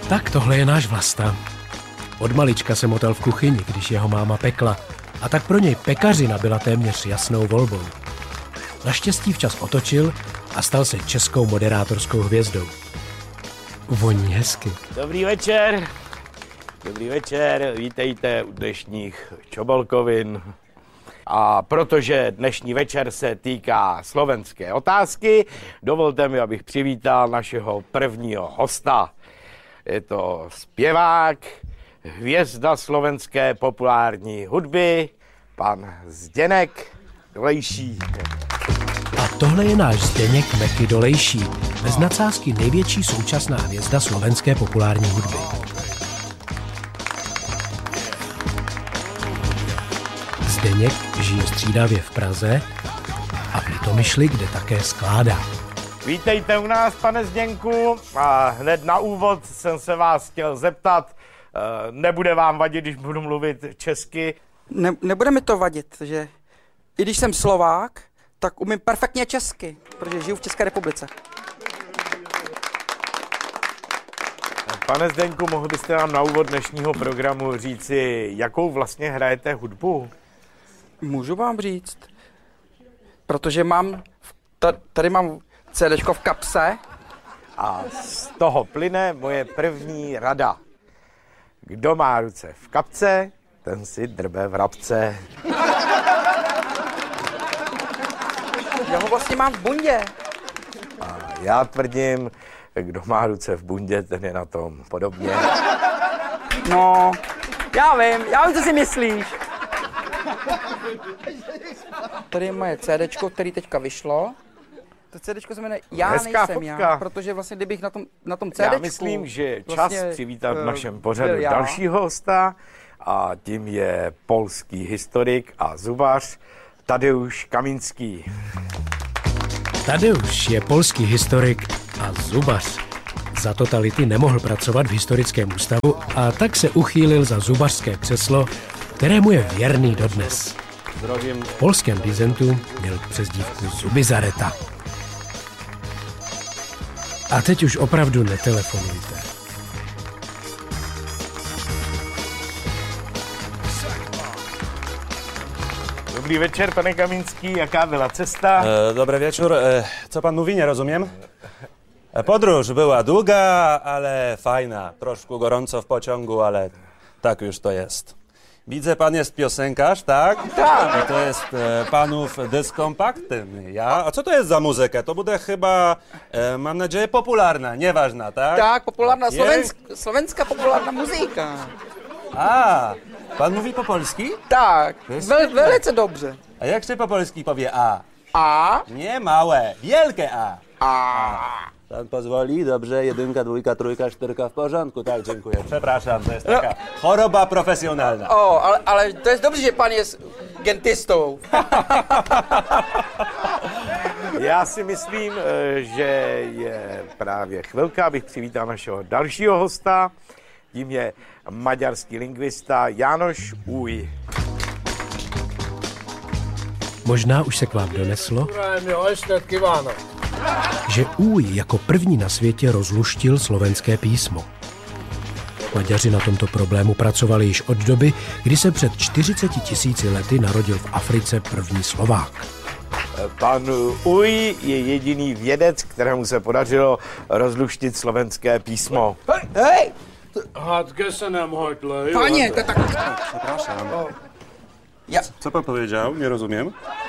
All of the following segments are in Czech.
Tak tohle je náš Vlasta. Od malička se motal v kuchyni, když jeho máma pekla, a tak pro něj pekařina byla téměř jasnou volbou. Naštěstí včas otočil a stal se českou moderátorskou hvězdou. Voní hezky. Dobrý večer. Dobrý večer, vítejte u dnešních Čobolkovin. A protože dnešní večer se týká slovenské otázky, dovolte mi, abych přivítal našeho prvního hosta. Je to zpěvák, hvězda slovenské populární hudby, pan Zdeněk Dolejší. A tohle je náš Zdeněk Meky Dolejší, bez nadsázky největší současná hvězda slovenské populární hudby. Zdeněk žije střídavě v Praze a v Litomyšli, kde také skládá. Vítejte u nás, pane Zdeňku. A hned na úvod jsem se vás chtěl zeptat, nebude vám vadit, když budu mluvit česky? Nebude mi to vadit, že i když jsem Slovák, tak umím perfektně česky, protože žiju v České republice. Pane Zdeňku, mohl byste nám na úvod dnešního programu říci, jakou vlastně hrajete hudbu? Můžu vám říct, protože tady mám CDčko v kapse. A z toho plyne moje první rada. Kdo má ruce v kapce, ten si drbe vrabce. Já ho vlastně mám v bundě. A já tvrdím, kdo má ruce v bundě, ten je na tom podobně. No, já vím, co si myslíš. Tady je moje CDčko, který teďka vyšlo. To CDčko se jmenuje Já Hezká nejsem fotka. já, protože vlastně kdybych na tom CDčku... Já myslím, že je čas vlastně, přivítat v našem pořadu já. dalšího hosta a tím je polský historik a zubař Tadeusz Kamínský. Tadeusz je polský historik a zubař. Za totality nemohl pracovat v historickém ústavu a tak se uchýlil za zubařské křeslo, kterému je věrný dodnes. Zdravím. V polském dizentu měl přezdívku Zubizareta. A teď už opravdu netelefonujte. Dobrý večer, pane Kamínský, jaká byla cesta? Dobry wieczór. Co pan mówi? Nie rozumiem. Podróż była długa, ale fajna. Troszkę gorąco w pociągu, ale tak już to jest. Widzę, pan jest piosenkarz, tak? Tak. I to jest panów dysk kompaktny, ja? A co to jest za muzyka? To bude chyba, mam nadzieję, popularna, nieważna, tak? Tak, populárna, Je? slovenská populárna muzika. A, pan mówi po polski? Tak, To jest velice dobře. A jak się po polski powie A? A? Nie małe, wielkie A. A. Pan pozwoli? Dobrze, 1, 2, 3, 4 w porządku. Tak, dziękuję. Przepraszam, to jest taka choroba profesjonalna. O, ale to jest dobře, že pan je gentistou. Já si myslím, že je právě chvilka, abych přivítal našeho dalšího hosta. Tím je maďarský lingvista Jánoš Új. Možná už se k vám doneslo, že Új jako první na světě rozluštil slovenské písmo. Maďaři na tomto problému pracovali již od doby, kdy se před 40 000 lety narodil v Africe první Slovák. Pan Új je jediný vědec, kterému se podařilo rozluštit slovenské písmo. Hej! Panie, to tak... Przepraszam. Ja... Co pan powiedział? Nie rozumiem.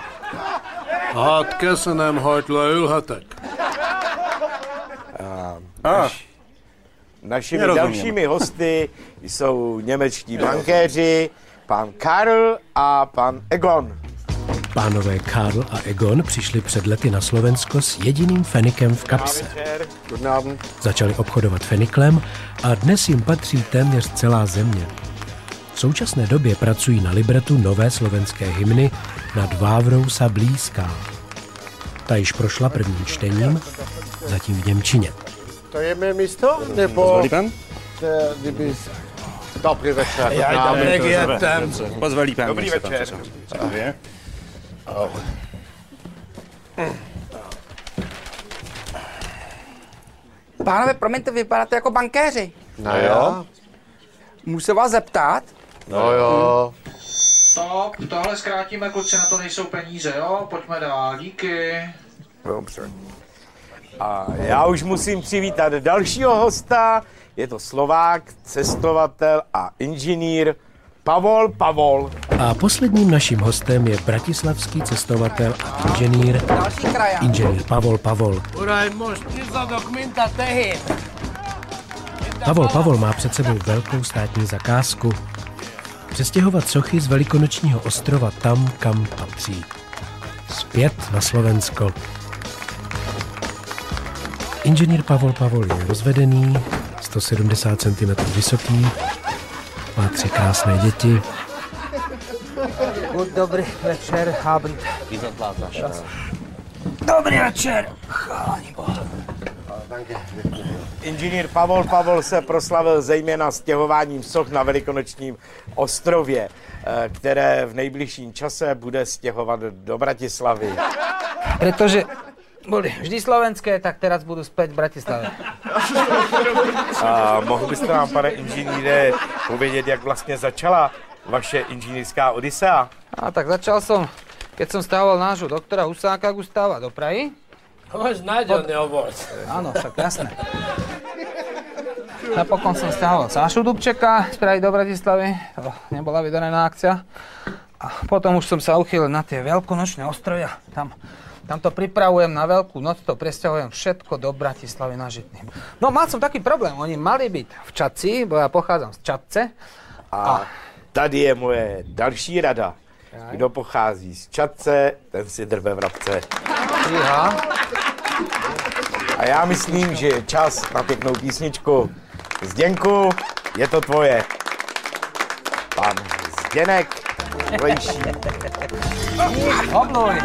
Našimi Nerozumím. dalšími hosty jsou němečtí bankéři, pan Karl a pan Egon. Pánové Karl a Egon přišli před lety na Slovensko s jediným fenikem v kapse. Začali obchodovat feniklem a dnes jim patří téměř celá země. V současné době pracují na libretu nové slovenské hymny Nad Vávrou sa blízká. Ta již prošla prvním čtením, zatím v němčině. To je mé místo? Nebo... Pozwoli pan? Kdyby... Dobrý večer. Pozwoli pan. Dobrý jeszcze pan, večer. przepraszam. Dziękuję. Pánové, promiňte, vypadáte jako bankéři. No jo. Můžu se vás zeptat? No jo. No, tohle zkrátíme, kluci, na to nejsou peníze, jo? Pojďme dál, díky. Dobře. A já už musím přivítat dalšího hosta. Je to Slovák, cestovatel a inženýr Pavol. A posledním naším hostem je bratislavský cestovatel a inženýr Pavol. Pavol má před sebou velkou státní zakázku. Přestěhovat sochy z Velikonočního ostrova tam, kam patří. Zpět na Slovensko. Inženýr Pavol je rozvedený, 170 cm vysoký, má 3 krásné děti. Dobrý večer, Abend. Dobrý večer. Inženýr Pavol se proslavil zejména stěhováním soch na Velikonočním ostrově, které v nejbližším čase bude stěhovat do Bratislavy. Pretože boli vždy slovenské, tak teraz budú späť v Bratislave. A mohl byste nám, pane inženýre, povědět, jak vlastně začala vaše inženýrská odisea? A tak začal som, keď som stával nášho doktora Husáka Gustáva do Prahy. Máš nájdený obor. Áno, však jasné. Napokon som stával Sášu Dubčeka z Prahy do Bratislavy. To nebola vydarená akcia. A potom už som sa uchýlil na tie veľkonočné ostrovia. Tam to pripravujem na Veľkú noc, to presťahujem všetko do Bratislavy na Žitný. No mal som taký problém, oni mali byť v Čadci, bo ja pochádzam z Čadce. A tady je moje další rada. Kdo pochází z Čadce, ten si drbe vrabce. Iha. A já myslím, že je čas na pěknou písničku. Zděnku, je to tvoje. Pan Zděnek, Vejší. Obluj.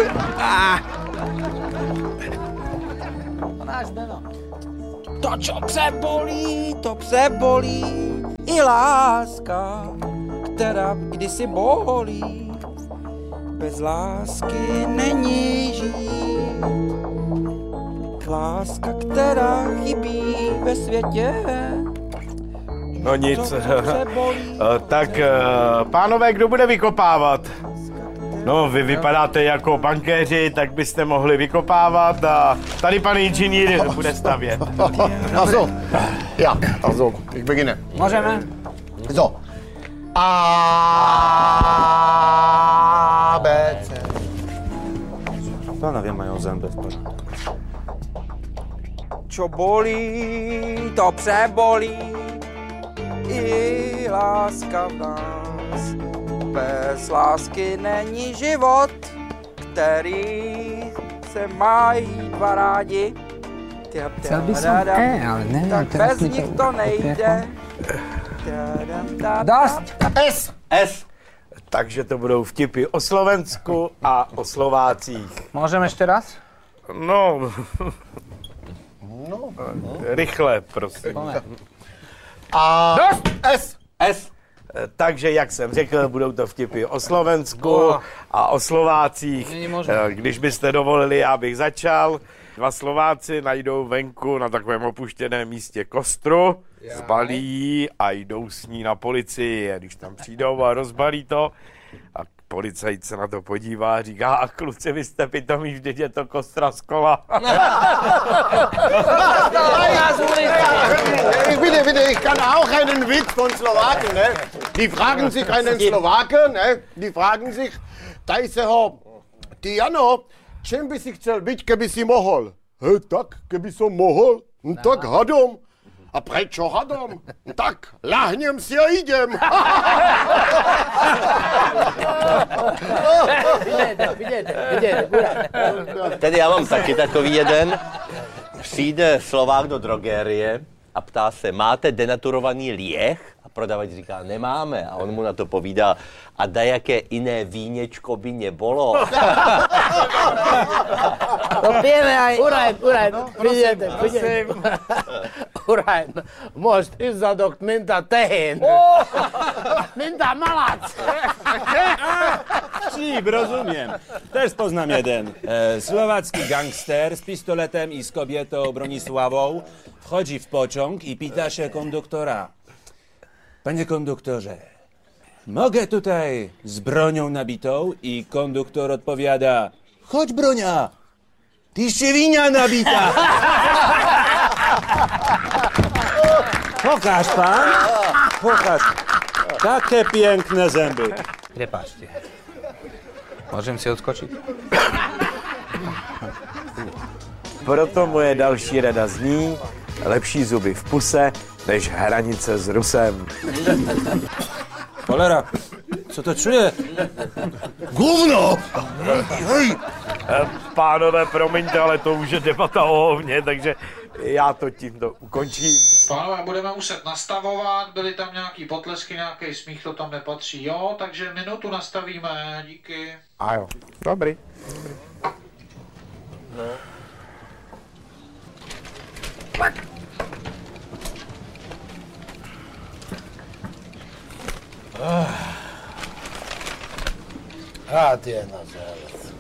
To pse bolí, i láska, která kdysi bolí. Bez lásky není žít. Láska, která chybí ve světě. No nic. Tak, pánové, kdo bude vykopávat? No, vy vypadáte jako bankéři, tak byste mohli vykopávat a tady pan inženýr bude stavět. Also, ja, also, ich beginne. Můžeme? So. A, B, C. Panowie mają zęby w porządku. Čo bolí, to pse bolí, i láska v nás. Bez lásky není život, který se mají dva rádi. Chcel by som ale neviem, tak bez nich to nejde. Dosť! S. Takže to budou vtipy o Slovensku a o Slovácích. Môžem ešte raz? No, rychle, prosím. A, Dost! S. Takže, jak jsem řekl, budou to vtipy o Slovensku a o Slovácích. Když byste dovolili, já bych začal. 2 Slováci najdou venku na takovém opuštěném místě kostru, zbalí ji a jdou s ní na policii. A když tam přijdou a rozbalí to, a policajt se na to podívá a říká, a kluci, vy jste pitomí, vždyť je to kostra z kola. Ich kann auch einen Witz von Slowaken, ne? Die fragen sich einen Slowaken, ne? Die fragen sich, daj se ho, ty Jano, čem by si chcel byť, keby si mohol? Tak, keby som mohol, tak hadom. A prečo hadom? Tak, lahnem si a idem. Vidíte. Tedy já mám taky takový jeden. Přijde Slovák do drogérie a ptá se, máte denaturovaný lieh? A prodavač říká, nemáme. A on mu na to povídá, a dajaké iné vínečko by nebolo? To pijeme aj... Uraj, vidíte. Urain, most izzadok, mint a tehén. Mint a malac. Vtip, rozumiem. Też poznam jeden. Słowacki gangster z pistoletem i z kobietą Bronisławą wchodzi w pociąg i pyta się konduktora. Panie konduktorze, mogę tutaj z bronią nabitą? I konduktor odpowiada, chodź bronia, ty świnia nabita. Pokaż pan, pokaż. Takie piękne zęby. Prepáčte. Môžem si odskočiť? Proto moje další rada zní, lepší zuby v puse, než hranice s Rusem. Cholera, co to čuje? Gówno! Hej! Pánové, promiňte, ale to už je debata o hovně, takže já to tímto ukončím. Pánové, budeme muset nastavovat, byly tam nějaký potlesky, nějaký smích, to tam nepatří, jo? Takže minutu nastavíme, díky. A jo, dobrý. Hát ilyen az élet.